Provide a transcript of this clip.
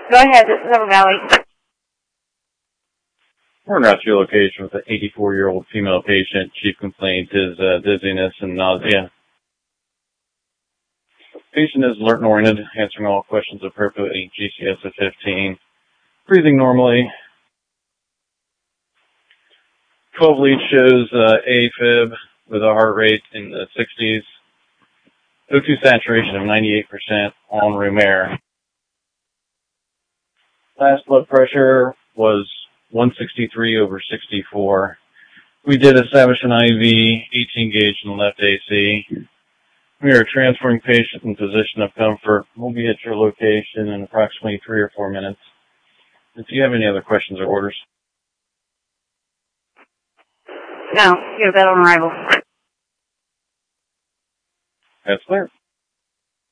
Go ahead, this is River Valley. We're not to your location with an 84-year-old female patient. Chief complaint is dizziness and nausea. Patient is alert and oriented, answering all questions appropriately, GCS of 15. Breathing normally. 12 lead shows AFib with a heart rate in the 60s. O2 saturation of 98% on room air. Last blood pressure was 163/64. We did establish an IV, 18 gauge in the left AC. We are transferring patient in position of comfort. We'll be at your location in approximately 3 or 4 minutes. If you have any other questions or orders. No, you're better on arrival. That's clear.